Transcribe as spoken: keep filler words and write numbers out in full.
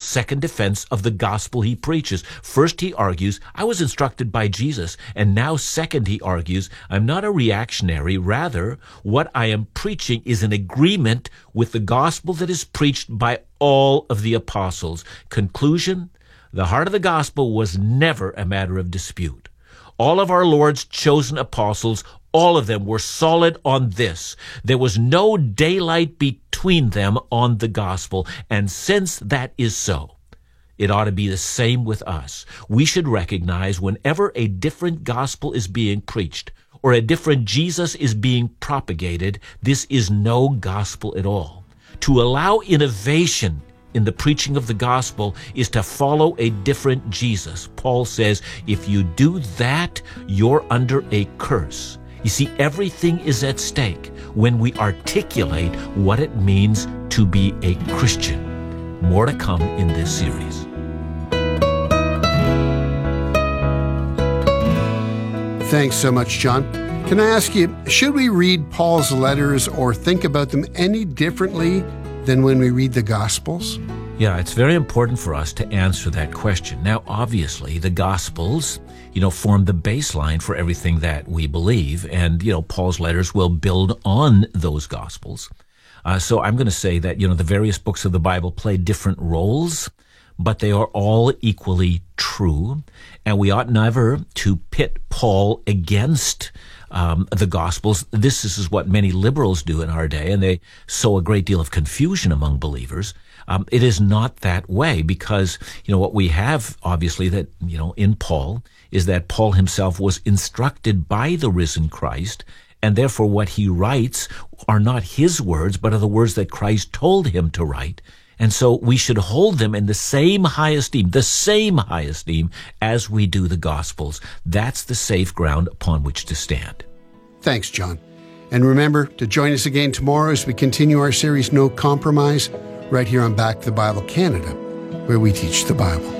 second defense of the gospel he preaches. First, he argues, I was instructed by Jesus. And now, second, he argues, I'm not a reactionary. Rather, what I am preaching is in agreement with the gospel that is preached by all of the apostles. Conclusion, the heart of the gospel was never a matter of dispute. All of our Lord's chosen apostles, all of them were solid on this. There was no daylight between them on the gospel. And since that is so, it ought to be the same with us. We should recognize whenever a different gospel is being preached or a different Jesus is being propagated, this is no gospel at all. To allow innovation in the preaching of the gospel is to follow a different Jesus. Paul says, if you do that, you're under a curse. You see, everything is at stake when we articulate what it means to be a Christian. More to come in this series. Thanks so much, John. Can I ask you, should we read Paul's letters or think about them any differently than when we read the Gospels? Yeah, it's very important for us to answer that question. Now, obviously, the Gospels, you know, form the baseline for everything that we believe, and, you know, Paul's letters will build on those Gospels. Uh, so I'm going to say that, you know, the various books of the Bible play different roles, but they are all equally true, and we ought never to pit Paul against Um, the Gospels. This is what many liberals do in our day, and they sow a great deal of confusion among believers. Um, it is not that way because, you know, what we have, obviously, that, you know, in Paul is that Paul himself was instructed by the risen Christ, and therefore what he writes are not his words, but are the words that Christ told him to write. And so we should hold them in the same high esteem, the same high esteem as we do the Gospels. That's the safe ground upon which to stand. Thanks, John. And remember to join us again tomorrow as we continue our series, No Compromise, right here on Back to the Bible Canada, where we teach the Bible.